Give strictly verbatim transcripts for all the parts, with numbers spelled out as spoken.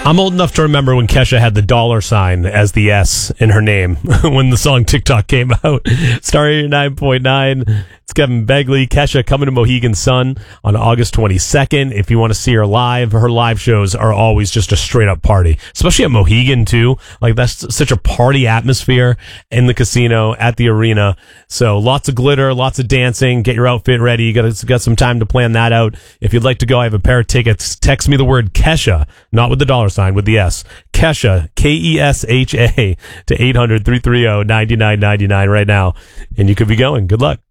I'm old enough to remember when Kesha had the dollar sign as the S in her name when the song TikTok came out. Star eighty-nine point nine. It's Kevin Begley. Kesha coming to Mohegan Sun on August twenty-second. If you want to see her live, her live shows are always just a straight up party, especially at Mohegan too. Like that's such a party atmosphere in the casino, at the arena. So lots of glitter, lots of dancing. Get your outfit ready. You got got some time to plan that out. If you'd like to go, I have a pair of tickets. Text me the word Kesha, not with the dollar sign, with the S. Kesha, K E S H A, to eight hundred, three three zero, nine nine nine nine right now. And you could be going. Good luck.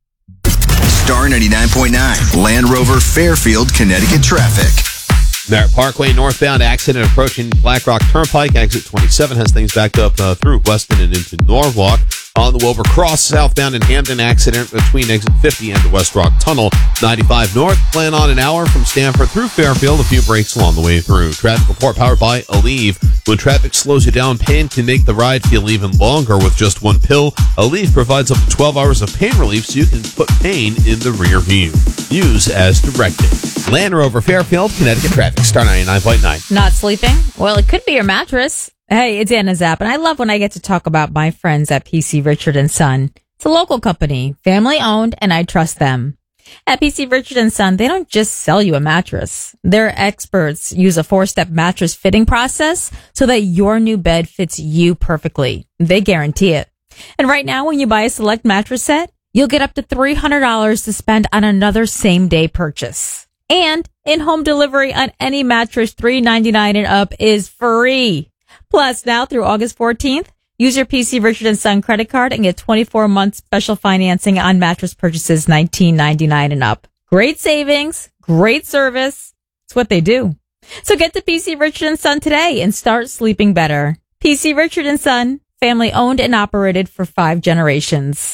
Star ninety-nine point nine, Land Rover, Fairfield, Connecticut traffic. Merritt Parkway northbound, accident approaching Black Rock Turnpike. Exit twenty-seven has things backed up uh, through Weston and into Norwalk. On the Wilbur Cross, southbound in Hamden, accident between exit fifty and the West Rock Tunnel. ninety-five north, plan on an hour from Stamford through Fairfield. A few breaks along the way through. Traffic report powered by Aleve. When traffic slows you down, pain can make the ride feel even longer with just one pill. Aleve provides up to twelve hours of pain relief so you can put pain in the rear view. Use as directed. Land Rover, Fairfield, Connecticut traffic. Star ninety-nine point nine. Not sleeping? Well, it could be your mattress. Hey, it's Anna Zapp, and I love when I get to talk about my friends at P C Richard and Son. It's a local company, family owned, and I trust them. At P C Richard and Son, they don't just sell you a mattress. Their experts use a four-step mattress fitting process so that your new bed fits you perfectly. They guarantee it. And right now, when you buy a select mattress set, you'll get up to three hundred dollars to spend on another same-day purchase. And in-home delivery on any mattress three ninety-nine and up is free. Plus, now through August fourteenth, use your P C Richard and Son credit card and get twenty-four months special financing on mattress purchases nineteen ninety-nine and up. Great savings, great service. It's what they do. So get to P C Richard and Son today and start sleeping better. P C Richard and Son, family owned and operated for five generations.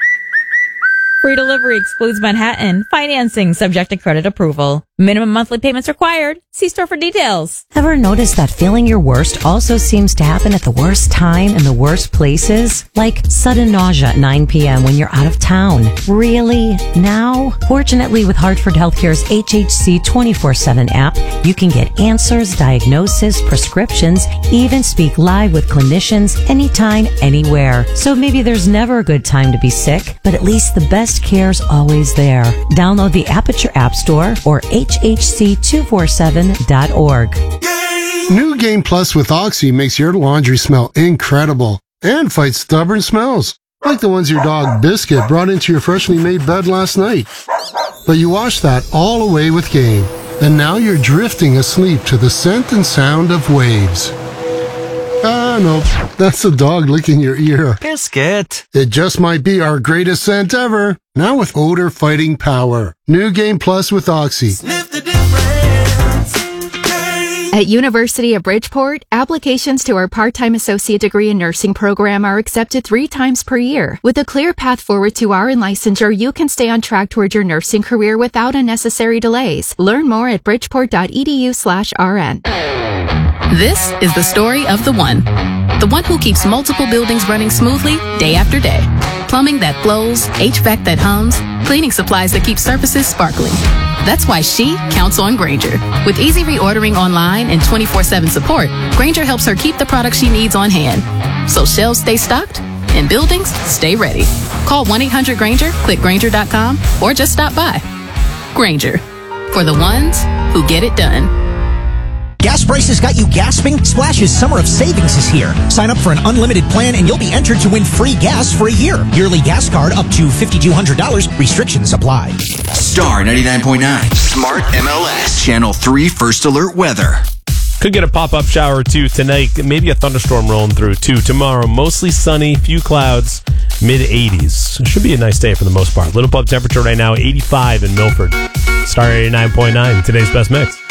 Free delivery excludes Manhattan. Financing subject to credit approval. Minimum monthly payments required. See store for details. Ever notice that feeling your worst also seems to happen at the worst time in the worst places? Like sudden nausea at nine p.m. when you're out of town. Really? Now? Fortunately, with Hartford Healthcare's H H C twenty-four seven app, you can get answers, diagnosis, prescriptions, even speak live with clinicians anytime, anywhere. So maybe there's never a good time to be sick, but at least the best care's always there. Download the app at your app store or H H C two forty-seven dot org. New Game Plus with Oxy makes your laundry smell incredible and fights stubborn smells, like the ones your dog Biscuit brought into your freshly made bed last night. But you washed that all away with Game, and now you're drifting asleep to the scent and sound of waves. Ah, no, that's the dog licking your ear. Biscuit. It just might be our greatest scent ever. Now with odor fighting power. New Game Plus with Oxy. Sniff the difference. At University of Bridgeport, applications to our part-time associate degree in nursing program are accepted three times per year. With a clear path forward to R N licensure, you can stay on track toward your nursing career without unnecessary delays. Learn more at bridgeport.edu slash RN. This is the story of the one. The one who keeps multiple buildings running smoothly day after day. Plumbing that flows, H V A C that hums, cleaning supplies that keep surfaces sparkling. That's why she counts on Grainger. With easy reordering online and twenty-four seven support, Grainger helps her keep the products she needs on hand. So shelves stay stocked and buildings stay ready. Call one eight hundred Grainger, click Grainger dot com, or just stop by. Grainger, for the ones who get it done. Gas prices got you gasping? Splash's Summer of Savings is here. Sign up for an unlimited plan and you'll be entered to win free gas for a year. Yearly gas card up to five thousand two hundred dollars. Restrictions apply. Star ninety-nine point nine. Smart M L S. Channel three First Alert Weather. Could get a pop-up shower or two tonight. Maybe a thunderstorm rolling through too. Tomorrow, mostly sunny, few clouds, mid eighties. Should be a nice day for the most part. Little above temperature right now, eighty-five in Milford. Star eighty-nine point nine, today's best mix.